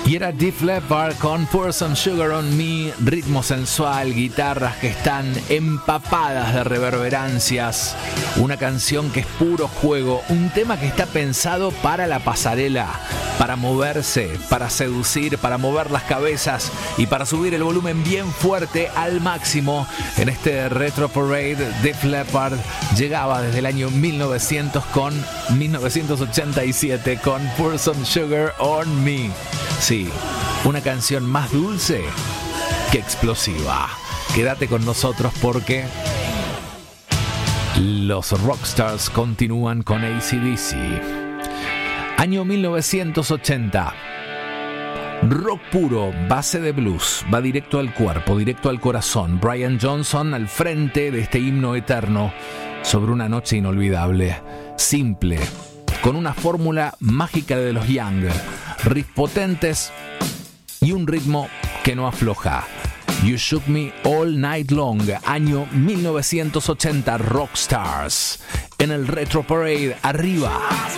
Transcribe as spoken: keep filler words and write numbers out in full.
Y era Def Leppard con Pour Some Sugar on Me, ritmo sensual, guitarras que están empapadas de reverberancias, una canción que es puro juego, un tema que está pensado para la pasarela, para moverse, para seducir, para mover las cabezas y para subir el volumen bien fuerte al máximo. En este Retro Parade, Def Leppard llegaba desde el año mil novecientos con mil novecientos ochenta y siete con Pour Some Sugar on Me. Sí, una canción más dulce que explosiva. Quédate con nosotros porque los Rockstars continúan con A C D C. Año mil novecientos ochenta. Rock puro, base de blues, va directo al cuerpo, directo al corazón. Brian Johnson al frente de este himno eterno sobre una noche inolvidable. Simple, con una fórmula mágica de los Young, riffs potentes y un ritmo que no afloja. You Shook Me All Night Long, año mil novecientos ochenta, Rockstars, en el Retro Parade, arriba.